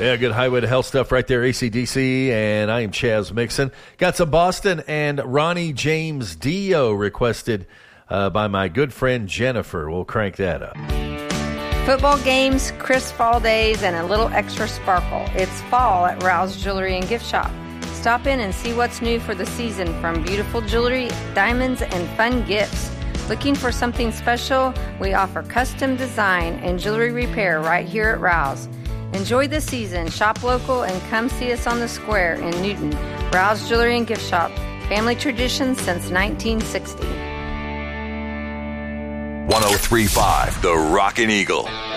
Yeah, good Highway to Hell stuff right there, AC/DC, and I am Chaz Mixon. Got some Boston and Ronnie James Dio requested by my good friend Jennifer. We'll crank that up. Football games, crisp fall days, and a little extra sparkle. It's fall at Rouse Jewelry and Gift Shop. Stop in and see what's new for the season, from beautiful jewelry, diamonds, and fun gifts. Looking for something special? We offer custom design and jewelry repair right here at Rouse. Enjoy the season, shop local, and come see us on the square in Newton. Rouse Jewelry and Gift Shop. Family tradition since 1960. 103.5 The Rockin' Eagle.